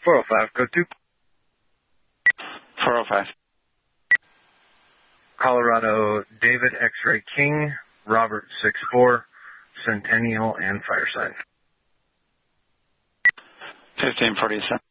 405, go to. 405. Colorado, David X-Ray King, Robert 64, Centennial, and Firesign. 1547.